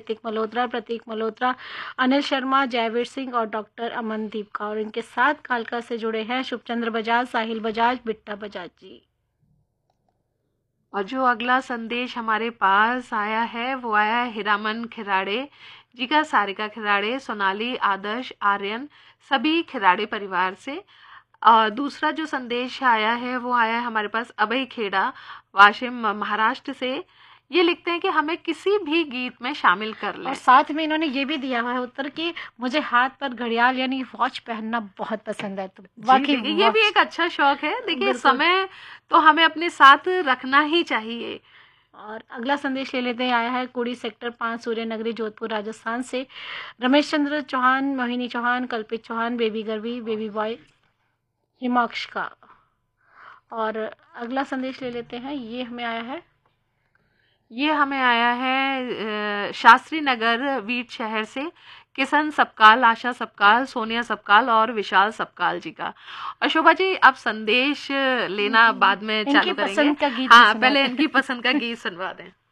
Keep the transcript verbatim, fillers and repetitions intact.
ऋतिक मल्होत्रा, प्रतीक मल्होत्रा, अनिल शर्मा, जयवीर सिंह और डॉक्टर अमनदीप का। और इनके साथ कालका से जुड़े हैं शुभचंद्र बजाज, साहिल बजाज, बिट्टा बजाज जी। और जो अगला संदेश हमारे पास आया है वो आया है हीरामन खिराड़े जी का, सारिका खिराड़े, सोनाली, आदर्श, आर्यन, सभी खिराड़े परिवार से। और दूसरा जो संदेश आया है वो आया है हमारे पास अभय खेड़ा, वाशिम महाराष्ट्र से। ये लिखते हैं कि हमें किसी भी गीत में शामिल कर लें। और साथ में इन्होंने ये भी दिया हुआ है उत्तर कि मुझे हाथ पर घड़ियाल यानी वॉच पहनना बहुत पसंद है। तो वाकई ये भी एक अच्छा शौक है। देखिए, समय तो हमें अपने साथ रखना ही चाहिए। और अगला संदेश ले लेते हैं, आया है कुड़ी सेक्टर पाँच, सूर्य नगरी, जोधपुर, राजस्थान से। रमेश चंद्र चौहान, मोहिनी चौहान, कल्पित चौहान, बेबी गर्वी, बेबी बॉय, हिमाक्ष का। और अगला संदेश ले लेते हैं, ये हमें आया है ये हमें आया है शास्त्री नगर वीट शहर से, किशन सबकाल, आशा सबकाल, सोनिया सबकाल और विशाल सबकाल जी का। और शोभा जी, आप संदेश लेना बाद में चालू करेंगे। पसंद का गीत हाँ, पहले इनकी पसंद का गीत सुनवा दें।